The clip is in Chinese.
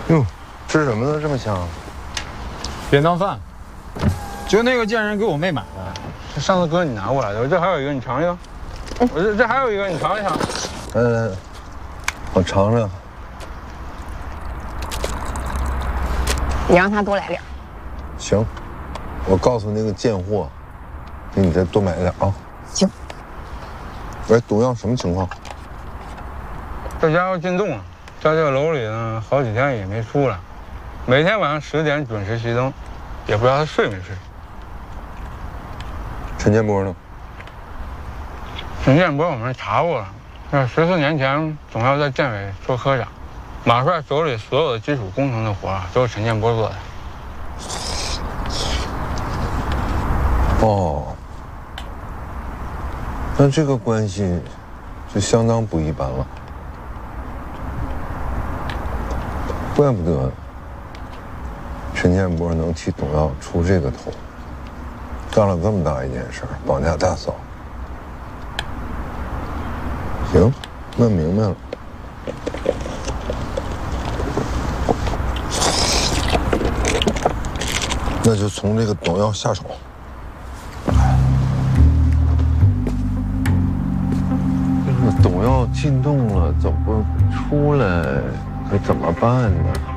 哟，吃什么呢？这么香？ 便当饭，就那个贱人给我妹买的。上次哥你拿过来的，我这还有一个，你尝一个。我这还有一个，你尝一尝。 我尝尝。 你让他多来点。 行，我告诉那个贱货，给你再多买点啊。 行。 喂，毒药什么情况？ 这家伙进洞了，在这个楼里呢，好几天也没出来，每天晚上10点准时熄灯，也不知道他睡没睡。 陈建波呢？ 陈建波我们查过了，那14年前总要在建委做科长，马帅手里所有的基础工程的活都是陈建波做的。 哦，那这个关系就相当不一般了，怪不得陈建波能替董耀出这个头，干了这么大一件事，绑架大嫂。行，那明白了。那就从这个董耀下手。这个董耀进洞了，怎么不出来？可怎么办呢？